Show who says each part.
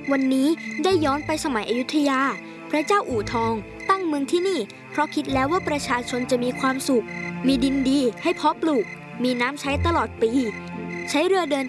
Speaker 1: วันนี้ได้ย้อนไปสมัยอยุธยาพระเจ้าอู่ทองตั้งเมืองที่นี่เพราะคิดแล้วว่าประชาชนจะมีความสุขมีดินดีให้เพาะปลูกมีน้ำใช้ตลอดปีใช้เรือเดิน